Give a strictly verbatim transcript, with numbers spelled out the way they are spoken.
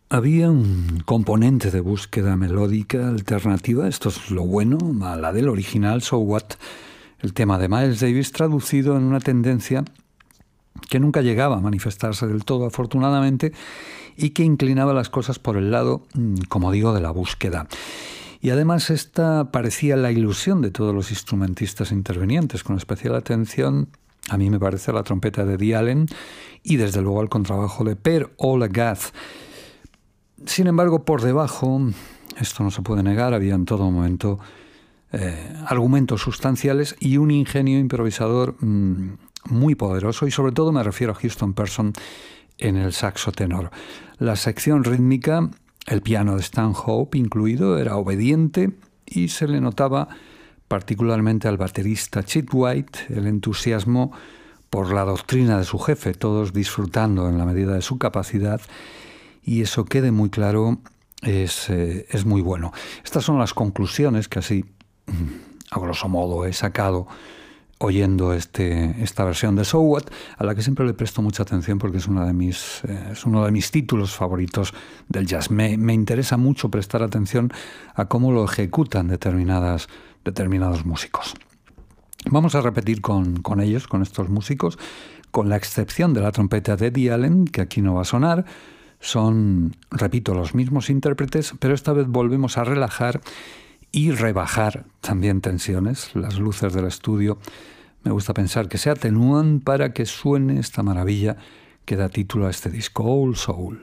Había un componente de búsqueda melódica alternativa, esto es lo bueno, a la del original So What, el tema de Miles Davis traducido en una tendencia que nunca llegaba a manifestarse del todo, afortunadamente, y que inclinaba las cosas por el lado, como digo, de la búsqueda. Y además esta parecía la ilusión de todos los instrumentistas intervenientes, con especial atención, a mí me parece, a la trompeta de Eddie Allen y desde luego al contrabajo de Per Olagath. Sin embargo, por debajo, esto no se puede negar, había en todo momento eh, argumentos sustanciales y un ingenio improvisador mmm, muy poderoso, y sobre todo me refiero a Houston Person en el saxo tenor. La sección rítmica, el piano de Stan Hope incluido, era obediente y se le notaba particularmente al baterista Chet White el entusiasmo por la doctrina de su jefe, todos disfrutando en la medida de su capacidad, y eso quede muy claro, es, eh, es muy bueno. Estas son las conclusiones que así, a grosso modo, he sacado oyendo este, esta versión de So What, a la que siempre le presto mucha atención porque es, una de mis, eh, es uno de mis títulos favoritos del jazz. Me, me interesa mucho prestar atención a cómo lo ejecutan determinadas, determinados músicos. Vamos a repetir con, con ellos, con estos músicos, con la excepción de la trompeta de Eddie Allen, que aquí no va a sonar. Son, repito, los mismos intérpretes, pero esta vez volvemos a relajar y rebajar también tensiones. Las luces del estudio me gusta pensar que se atenúan para que suene esta maravilla que da título a este disco, Old Soul.